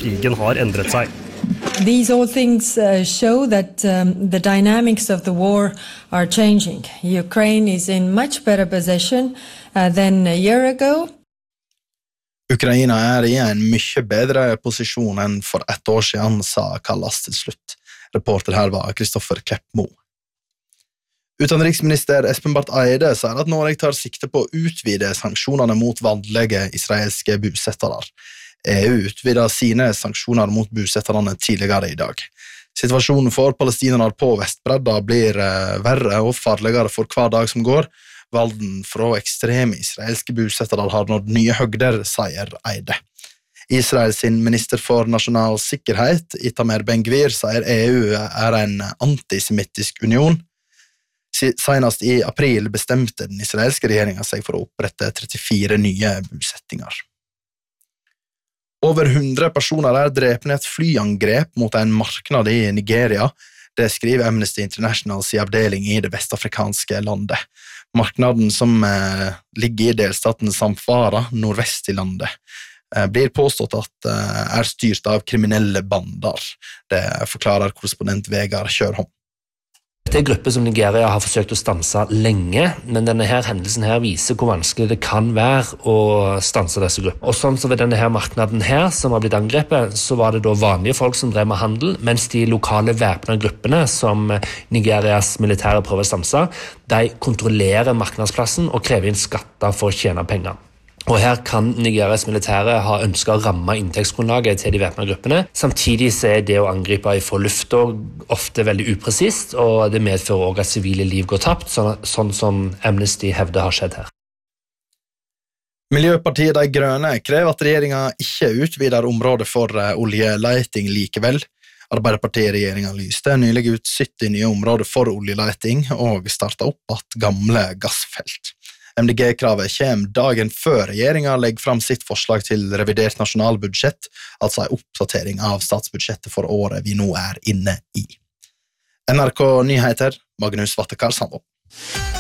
krigen har endret seg. These all things show that the dynamics of the war are changing. Ukraine is in much better position than a year ago. Ukraina I en mye bedre posisjon enn for ett år siden, sa Kallas til slutt. Reporter her var Kristoffer Kleppmo. Utenriksminister Espen Barth Eide sier at Norge tar sikte på å utvide sanksjonene mot vanlige israelske bosettere. EU utvidet sine sanksjoner mot bosetterne tidligere I dag. Situasjonen for palestinere på Vestbredda blir verre og farligere for hver dag som går. Valden fra ekstreme israelske bosettere har nådd nye høgder, sier Eide. Israels minister for nasjonal sikkerhet, Itamar Ben-Gvir, sier EU en antisemittisk union. Senest I april bestemte den israelske regjeringen seg for å opprette 34 nye bosettinger. Over 100 personer drepne I et flyangrep mot en marknad I Nigeria. Det skriver Amnesty Internationals I avdeling I det vestafrikanske landet. Marknaden som ligger I delstaten Zamfara, nordvest I landet, blir påstått at styrt av kriminelle bander. Det forklarer korrespondent Vegard Kjørholm. Det grupper som Nigeria har forsøkt å stanse lenge, men denne her hendelsen her viser hvor vanskelig det kan være å stanse disse gruppene. Og sånn som ved denne her marknaden her, som har blitt angrepet, så var det da vanlige folk som drev med handel, mens de lokale væpnede gruppene som Nigerias militære prøver å stanse, de kontrollerer marknadsplassen og krever inn skatter for å tjene penger. Og her kan Nigerias militære ha ønsket å ramme inntektsgrunnlaget til de væpnede gruppene. Samtidig så det å angripe fra lufta ofte veldig upresist, og det medfører også at sivile liv går tapt, sånn som Amnesty hevder har skjedd her. Miljøpartiet De Grønne krever at regjeringen ikke utvider området for oljeleiting likevel. Arbeiderpartiet-regjeringen lyste nylig ut 70 nye områder for oljeleiting og startet opp at gamle gassfelt. MDG-kravet kommer dagen før regjeringen legger fram sitt forslag til revidert nasjonalbudsjett, altså en oppdatering av statsbudsjettet for året vi nå inne I. NRK Nyheter, Magnus Vattekar Sandvold.